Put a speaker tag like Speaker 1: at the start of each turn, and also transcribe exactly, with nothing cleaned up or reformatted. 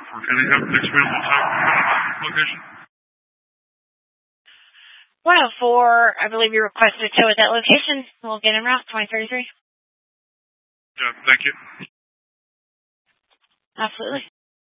Speaker 1: for can I have next available time location?
Speaker 2: one oh four, I believe you requested a tow at that location. We'll get en route, twenty thirty-three.
Speaker 1: Yeah, thank you.
Speaker 2: Absolutely.